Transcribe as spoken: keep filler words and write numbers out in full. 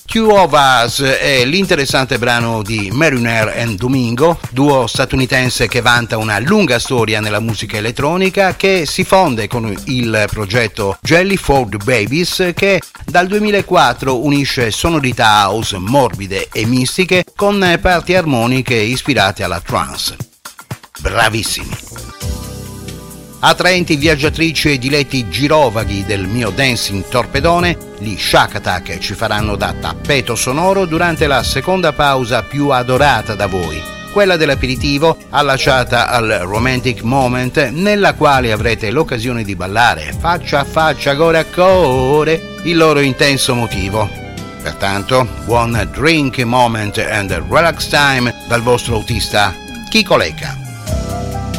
Two of Us è l'interessante brano di Mariner and Domingo, duo statunitense che vanta una lunga storia nella musica elettronica, che si fonde con il progetto Jelly for the Babies, che dal duemilaquattro unisce sonorità house morbide e mistiche con parti armoniche ispirate alla trance. Bravissimi! Attraenti viaggiatrici e diletti girovaghi del mio dancing torpedone, gli Shack Attack ci faranno da tappeto sonoro durante la seconda pausa più adorata da voi, quella dell'aperitivo allacciata al romantic moment, nella quale avrete l'occasione di ballare faccia a faccia, core a core, il loro intenso motivo. Pertanto, buon drink moment and relax time dal vostro autista Chico Lecca.